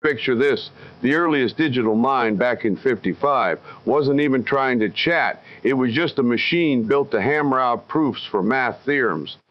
Picture this, the earliest digital mind back in '55 wasn't even trying to chat. It was just a machine built to hammer out proofs for math theorems.